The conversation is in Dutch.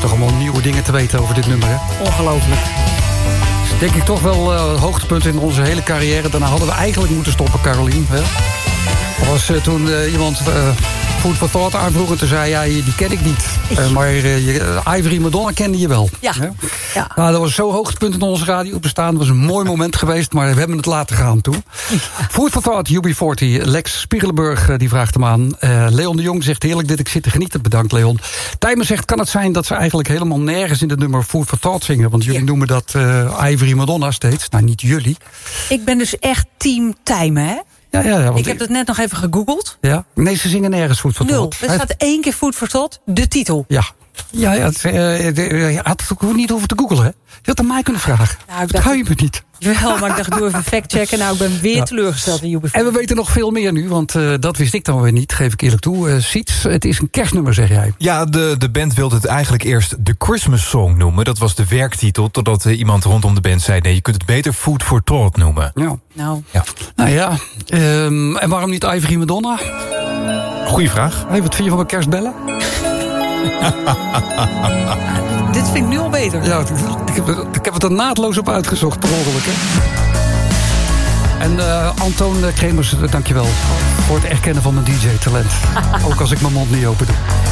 toch allemaal nieuwe dingen te weten over dit nummer, hè? Ongelooflijk. Dus denk ik toch wel hoogtepunt in onze hele carrière. Daarna hadden we eigenlijk moeten stoppen, Carolien. Hè? Er was toen iemand Food for Thought aanvroeg en toen zei hij, die ken ik niet. Maar Ivory Madonna kende je wel. Ja. Hè? Ja. Nou, dat was zo hoogtepunt in onze radio bestaan. Dat was een mooi moment geweest, maar we hebben het laten gaan toen. Food for Thought, UB40. Lex Spiegelenburg die vraagt hem aan. Leon de Jong zegt, heerlijk dit ik zit te genieten. Bedankt, Leon. Tijmen zegt, kan het zijn dat ze eigenlijk helemaal nergens in het nummer Food for Thought zingen? Want jullie noemen dat Ivory Madonna steeds. Nou, niet jullie. Ik ben dus echt team Tijmen, hè? Ja, want ik heb het net nog even gegoogeld. Ja? Nee, ze zingen nergens Food for Thought. Er staat 1 keer Food for Thought, de titel. Ja. Je had het ook niet hoeven te googlen, hè? Je had aan mij kunnen vragen. Nou, dat ga je me niet. Jawel, maar ik dacht, doe even factchecken. Nou, ik ben weer teleurgesteld in UB40. En we weten nog veel meer nu, want dat wist ik dan weer niet, geef ik eerlijk toe. Siets, het is een kerstnummer, zeg jij. Ja, de band wilde het eigenlijk eerst de Christmas Song noemen. Dat was de werktitel, totdat iemand rondom de band zei, nee, je kunt het beter Food for Thought noemen. Ja. Nou ja. En waarom niet Ivory Madonna? Goeie vraag. Hey, wat vind je van mijn kerstbellen? Dit vind ik nu al beter. Ja, ik heb het er naadloos op uitgezocht, per ongeluk, hè. En Antoon Kremers, dankjewel voor het erkennen van mijn DJ-talent. Ook als ik mijn mond niet open doe.